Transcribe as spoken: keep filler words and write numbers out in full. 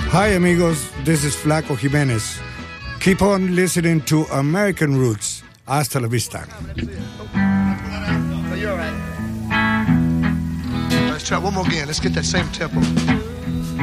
Hi amigos, this is Flaco Jimenez. Keep on listening to American Roots. Hasta la vista. Oh, you're all right. Let's try one more again. Let's get that same tempo.